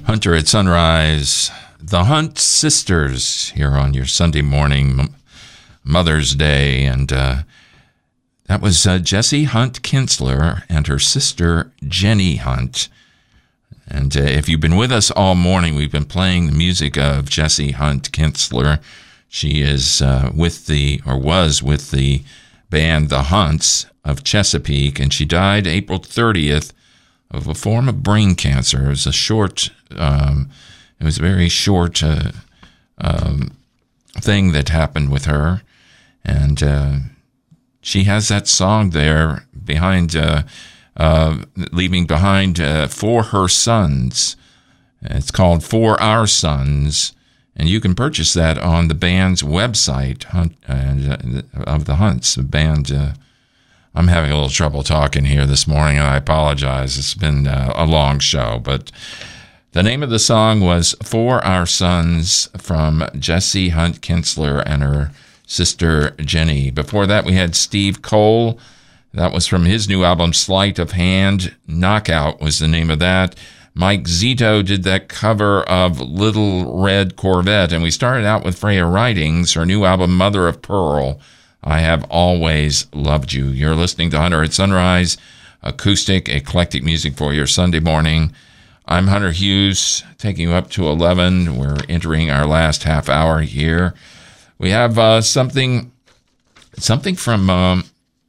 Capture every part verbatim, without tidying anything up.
Hunter at Sunrise, the Hunt Sisters here on your Sunday morning, M- Mother's Day. And uh, that was uh, Jessie Hunt Kinsler and her sister Jenny Hunt. And uh, if you've been with us all morning, we've been playing the music of Jessie Hunt Kinsler. She is uh, with the, or was with the band The Hunts of Chesapeake, and she died April thirtieth of a form of brain cancer. It was a short, um, it was a very short uh, um, thing that happened with her. And uh, she has that song there behind, uh, uh, leaving behind uh, For Her Sons. It's called For Our Sons. And you can purchase that on the band's website, Hunt, uh, of the Hunts, the band. Uh, I'm having a little trouble talking here this morning, and I apologize. It's been uh, a long show. But the name of the song was For Our Sons from Jessie Hunt Kinsler and her sister Jenny. Before that, we had Steve Cole. That was from his new album, Sleight of Hand. Knockout was the name of that. Mike Zito did that cover of Little Red Corvette, and we started out with Freya Ridings, her new album, Mother of Pearl, I Have Always Loved You. You're listening to Hunter at Sunrise, acoustic, eclectic music for your Sunday morning. I'm Hunter Hughes, taking you up to eleven. We're entering our last half hour here. We have uh, something, something from um,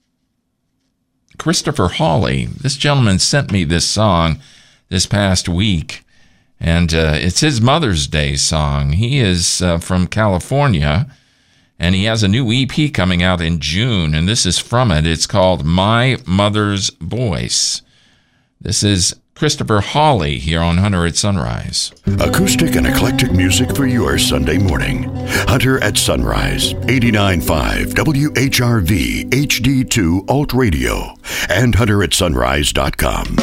Christopher Hawley. This gentleman sent me this song this past week, and uh, it's his Mother's Day song. He is uh, from California, and he has a new E P coming out in June, and this is from it. It's called My Mother's Voice. This is Christopher Hawley here on Hunter at Sunrise. Acoustic and eclectic music for your Sunday morning. Hunter at Sunrise, eighty-nine point five W H R V H D two Alt Radio, and hunter at sunrise dot com.